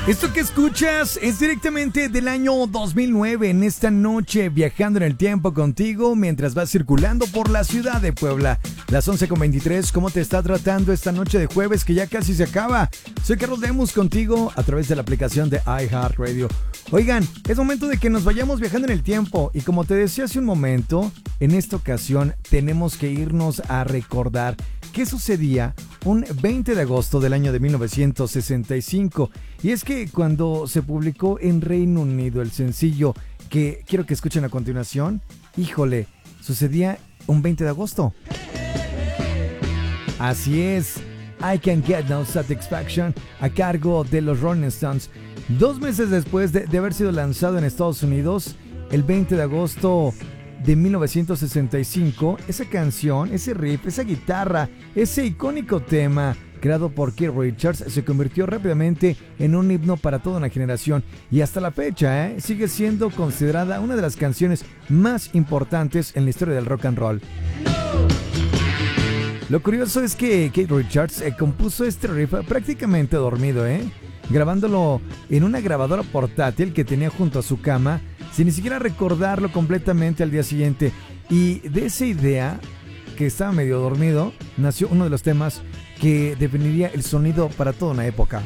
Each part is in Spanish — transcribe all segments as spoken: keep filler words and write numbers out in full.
Esto que escuchas es directamente del año dos mil nueve, en esta noche viajando en el tiempo contigo mientras vas circulando por la ciudad de Puebla. Las once con veintitrés, ¿cómo te está tratando esta noche de jueves que ya casi se acaba? Soy Carlos Lemus contigo a través de la aplicación de iHeartRadio. Oigan, es momento de que nos vayamos viajando en el tiempo y como te decía hace un momento, en esta ocasión tenemos que irnos a recordar qué sucedía un veinte de agosto del año de mil novecientos sesenta y cinco. Y es que cuando se publicó en Reino Unido el sencillo que quiero que escuchen a continuación, híjole, sucedía un veinte de agosto. Así es, I Can't Get No Satisfaction, a cargo de los Rolling Stones. Dos meses después de, de haber sido lanzado en Estados Unidos, el veinte de agosto de mil novecientos sesenta y cinco, esa canción, ese riff, esa guitarra, ese icónico tema creado por Keith Richards se convirtió rápidamente en un himno para toda una generación y hasta la fecha ¿eh? sigue siendo considerada una de las canciones más importantes en la historia del rock and roll. Lo curioso es que Keith Richards eh, compuso este riff prácticamente dormido, ¿eh? grabándolo en una grabadora portátil que tenía junto a su cama, sin ni siquiera recordarlo completamente al día siguiente. Y de esa idea, que estaba medio dormido, nació uno de los temas que definiría el sonido para toda una época.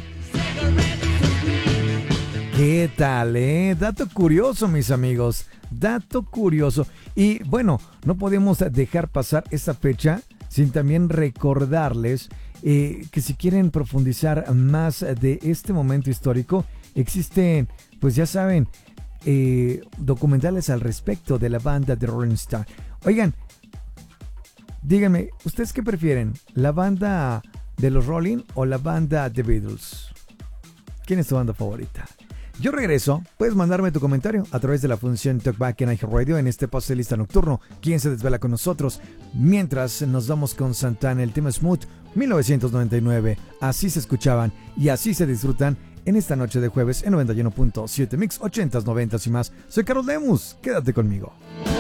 ¿Qué tal, eh? Dato curioso, mis amigos. Dato curioso. Y bueno, no podemos dejar pasar esta fecha sin también recordarles eh, que si quieren profundizar más de este momento histórico, existen, pues ya saben, Eh, documentales al respecto de la banda de Rolling Stone. Oigan, díganme, ¿ustedes qué prefieren? ¿La banda de los Rolling o la banda de Beatles? ¿Quién es tu banda favorita? Yo regreso, puedes mandarme tu comentario a través de la función Talkback en iHeartRadio en este pase de lista nocturno. ¿Quién se desvela con nosotros? Mientras nos vamos con Santana, el tema Smooth, mil novecientos noventa y nueve. Así se escuchaban y así se disfrutan en esta noche de jueves en noventa y uno punto siete Mix, ochentas, noventas y más. Soy Carlos Lemus, quédate conmigo.